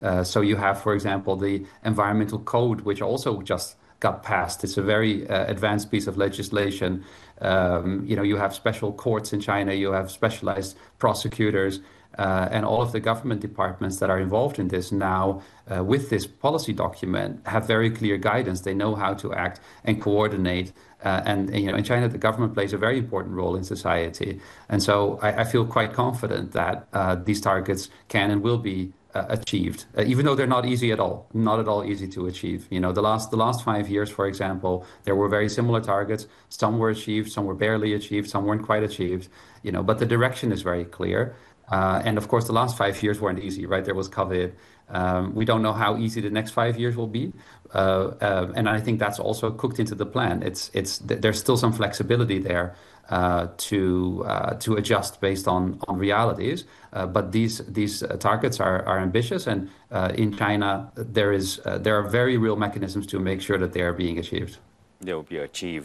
So you have, for example, the environmental code, which also just got passed. It's a very advanced piece of legislation. You have special courts in China, you have specialized prosecutors, and all of the government departments that are involved in this now, with this policy document, have very clear guidance. They know how to act and coordinate. In China, the government plays a very important role in society. And so I feel quite confident that these targets can and will be achieved, even though they're not easy at all, not at all easy to achieve. The last 5 years, for example, there were very similar targets. Some were achieved, some were barely achieved, some weren't quite achieved. But the direction is very clear. And of course, the last 5 years weren't easy, right? There was COVID. We don't know how easy the next 5 years will be, and I think that's also cooked into the plan. There's still some flexibility there to adjust based on realities. But these targets are ambitious, and in China there are very real mechanisms to make sure that they are being achieved. They will be achieved.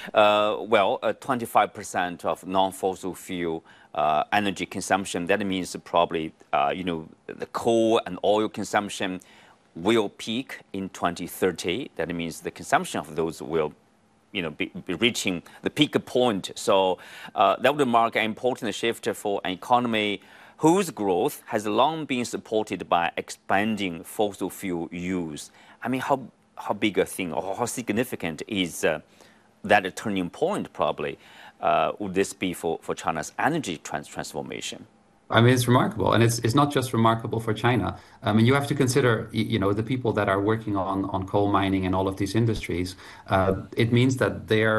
25% of non-fossil fuel energy consumption. That means probably the coal and oil consumption will peak in 2030. That means the consumption of those will be reaching the peak point. So that would mark an important shift for an economy whose growth has long been supported by expanding fossil fuel use. I mean, how big a thing or how significant is that a turning point probably would this be for China's energy transformation? I mean, it's remarkable, and it's not just remarkable for China. I mean, you have to consider, the people that are working on coal mining and all of these industries. It means that they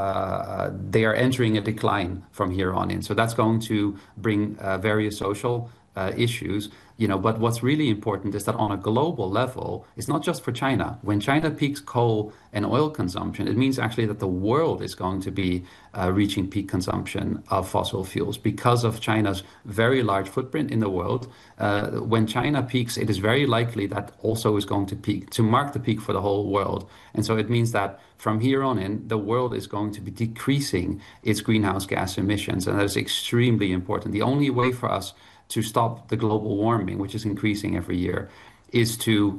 are entering a decline from here on in. So that's going to bring various social issues. But what's really important is that on a global level, it's not just for China. When China peaks coal and oil consumption, it means actually that the world is going to be reaching peak consumption of fossil fuels because of China's very large footprint in the world. When China peaks, it is very likely that also is going to mark the peak for the whole world. And so it means that from here on in, the world is going to be decreasing its greenhouse gas emissions. And that is extremely important. The only way for us to stop the global warming, which is increasing every year, is to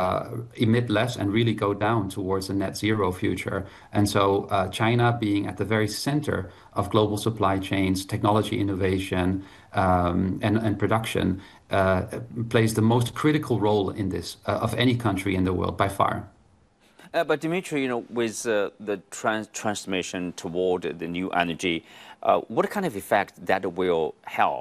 emit less and really go down towards a net zero future. And so China being at the very center of global supply chains, technology innovation, and production plays the most critical role in this of any country in the world by far. But Dimitri, with the transformation toward the new energy, what kind of effect that will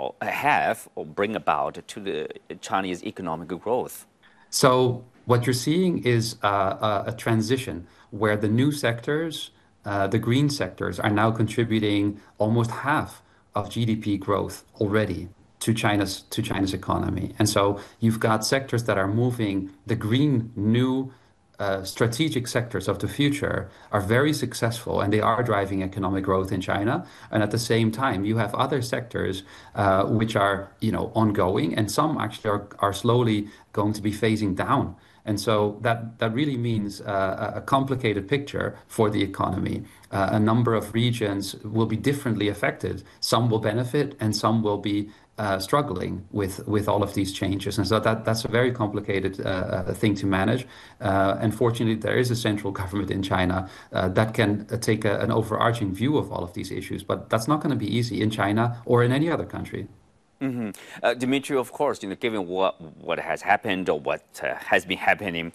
have or bring about to the Chinese economic growth? So what you're seeing is a transition where the new sectors, the green sectors, are now contributing almost half of GDP growth already to China's economy. And so you've got sectors that are moving. The green new strategic sectors of the future are very successful, and they are driving economic growth in China. And at the same time, you have other sectors which are, ongoing, and some actually are slowly going to be phasing down. And so that really means a complicated picture for the economy. A number of regions will be differently affected. Some will benefit, and some will be struggling with all of these changes. And so that's a very complicated thing to manage. And fortunately, there is a central government in China that can take an overarching view of all of these issues. But that's not going to be easy in China or in any other country. Mm-hmm. Dimitri, of course, given what has happened or what has been happening,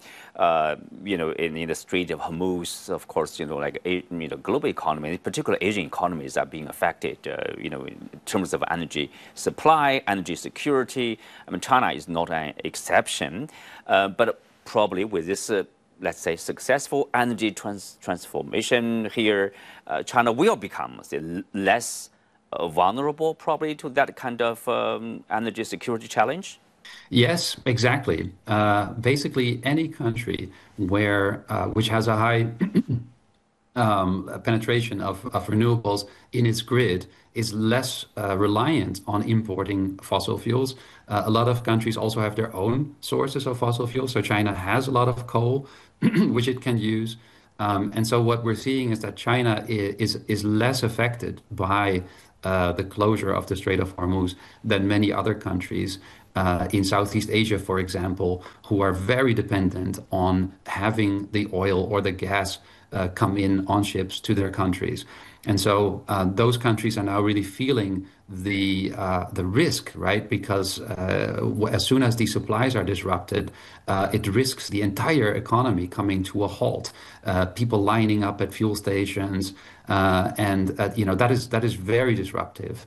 in the Strait of Hormuz, of course, global economy, particularly Asian economies, are being affected, in terms of energy supply, energy security. I mean, China is not an exception, but probably with this, let's say, successful energy transformation here, China will become less vulnerable probably to that kind of energy security challenge? Yes, exactly. Basically, any country which has a high penetration of renewables in its grid is less reliant on importing fossil fuels. A lot of countries also have their own sources of fossil fuels. So China has a lot of coal, which it can use. And so what we're seeing is that China is less affected by the closure of the Strait of Hormuz than many other countries. in Southeast Asia, for example, who are very dependent on having the oil or the gas come in on ships to their countries. And so those countries are now really feeling the risk, right? Because as soon as these supplies are disrupted, it risks the entire economy coming to a halt. People lining up at fuel stations, and that is very disruptive.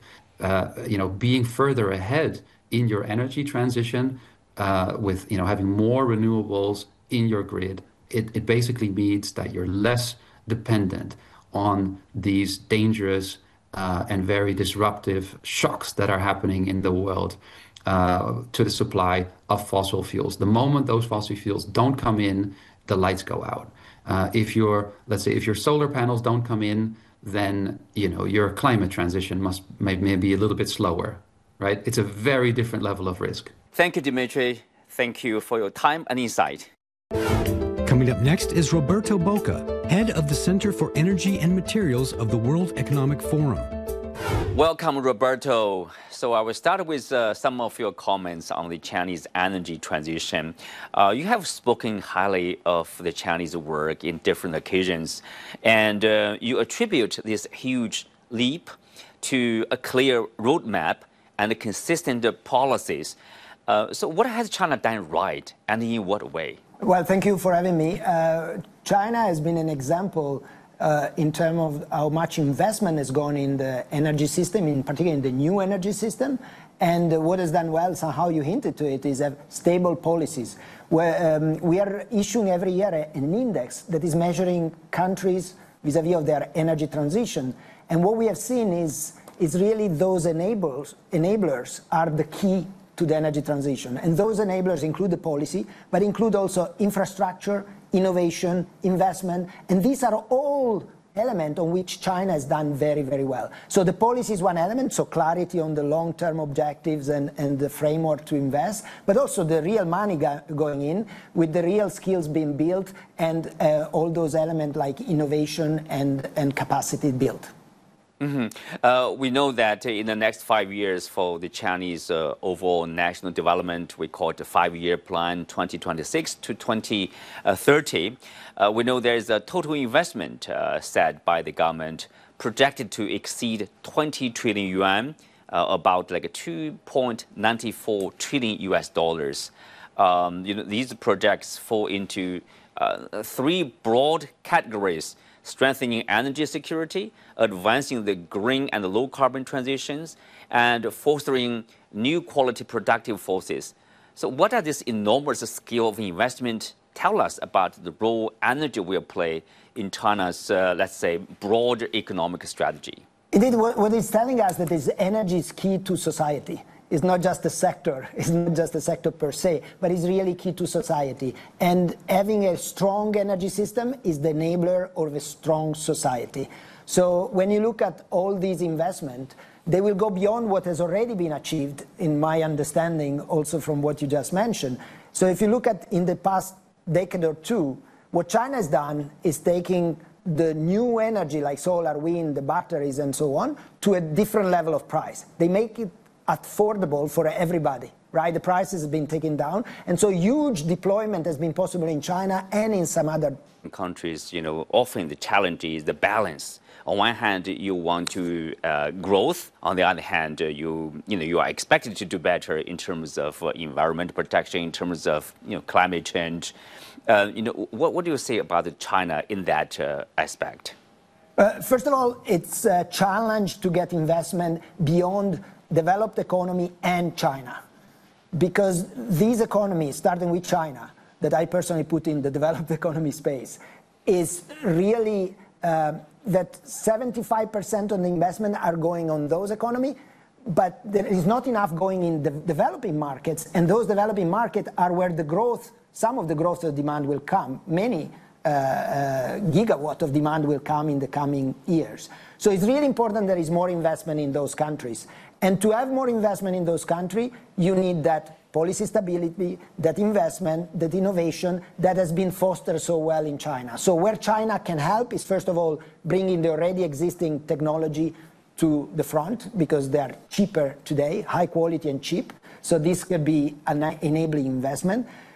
Being further ahead in your energy transition, with having more renewables in your grid, it basically means that you're less dependent on these dangerous and very disruptive shocks that are happening in the world to the supply of fossil fuels. The moment those fossil fuels don't come in, the lights go out. Let's say if your solar panels don't come in, then your climate transition may be a little bit slower, right? It's a very different level of risk. Thank you, Dimitri. Thank you for your time and insight. Coming up next is Roberto Boca, head of the Center for Energy and Materials of the World Economic Forum. Welcome, Roberto. So I will start with some of your comments on the Chinese energy transition. You have spoken highly of the Chinese work in different occasions, and you attribute this huge leap to a clear roadmap and consistent policies. So what has China done right, and in what way? Well, thank you for having me. China has been an example in terms of how much investment has gone in the energy system, in particular in the new energy system. And what has done well, somehow you hinted to it, is have stable policies. Where, we are issuing every year an index that is measuring countries vis-à-vis of their energy transition. And what we have seen is really those enablers are the key to the energy transition. And those enablers include the policy, but include also infrastructure, innovation, investment, and these are all elements on which China has done very, very well. So the policy is one element, so clarity on the long-term objectives and the framework to invest, but also the real money going in, with the real skills being built, and all those elements like innovation and capacity built. Mm-hmm. We know that in the next 5 years for the Chinese overall national development, we call it the 5-year plan 2026 to 2030. We know there is a total investment set by the government projected to exceed 20 trillion yuan, about like 2.94 trillion US dollars. These projects fall into 3 broad categories: strengthening energy security, advancing the green and low carbon transitions, and fostering new quality productive forces. So what are this enormous scale of investment tell us about the role energy will play in China's, let's say, broad economic strategy? Indeed, what it's telling us that is energy is key to society. It's not just a sector, it's not just a sector per se, but it's really key to society. And having a strong energy system is the enabler of a strong society. So when you look at all these investments, they will go beyond what has already been achieved, in my understanding, also from what you just mentioned. So if you look at in the past decade or two, what China has done is taking the new energy like solar, wind, the batteries and so on, to a different level of price. They make it affordable for everybody, right? The prices have been taken down, and so huge deployment has been possible in China and in some other countries. Often the challenge is the balance. On one hand, you want to growth. On the other hand, you are expected to do better in terms of environment protection, in terms of climate change. What do you say about China in that aspect? First of all, it's a challenge to get investment beyond developed economy and China, because these economies, starting with China, that I personally put in the developed economy space, is really that 75% of the investment are going on those economies, but there is not enough going in the developing markets, and those developing markets are where the growth, some of the growth of demand will come. Many gigawatt of demand will come in the coming years. So it's really important there is more investment in those countries. And to have more investment in those countries, you need that policy stability, that investment, that innovation that has been fostered so well in China. So where China can help is, first of all, bringing the already existing technology to the front because they are cheaper today, high quality and cheap. So this could be an enabling investment.